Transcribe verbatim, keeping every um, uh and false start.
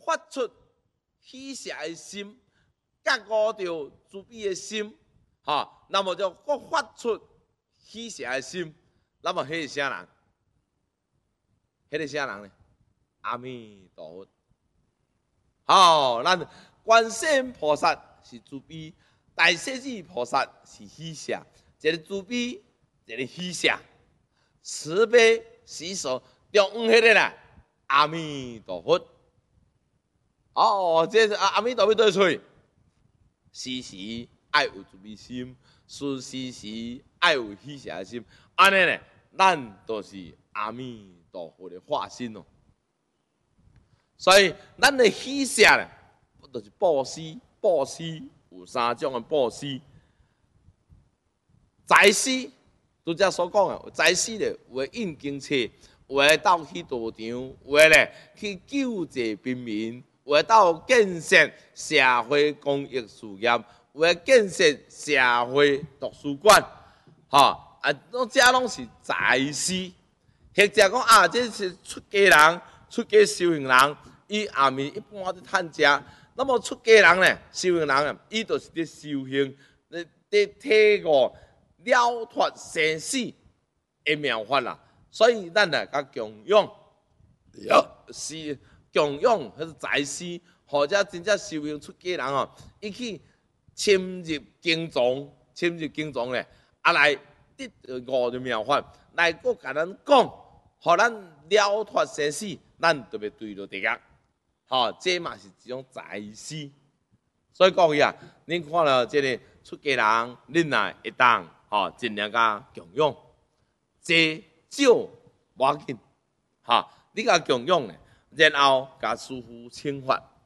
发出喜舍的心，觉悟着慈悲的心，哈，那么就各发出喜舍的心，那么迄是啥人？迄个啥人呢？阿弥陀佛。好，咱观世音菩萨是慈悲，大势至菩萨是喜舍，一个慈悲，一个喜舍，慈悲喜舍中央迄个啦，阿弥陀佛。哦，这是阿阿弥陀佛对嘴，时时爱有慈悲心，时时时爱有喜舍的心，安尼呢，咱都是阿弥陀佛的化身哦。所以，咱的喜舍呢，就是布施，布施有三种的布施。财施，拄则所讲的，财施咧，有的应经册，有的斗去道场，有的咧去救济贫民，有的斗建设社会公益事业，有的建设社会图书馆，吼、啊，拢这拢是财施。或者讲啊，这是出家人、出家修行人。伊暗暝一般在趁食，那么出家人呢，修行人啊，伊就是伫修行，伫伫体悟了脱生死的妙法啦。所以咱来甲供养，是供养，迄是财施，或者真正修行出家人哦，伊去深入经藏，深入经藏咧，啊来得悟着妙法，来搁甲咱讲，互咱了脱生死，咱特别对着地狱。吼，这嘛是一种财施，所以各位啊，恁看了这个出家人，恁也会当吼尽量甲供养，这少无要紧，吼，你甲供养咧，然后甲师父请法，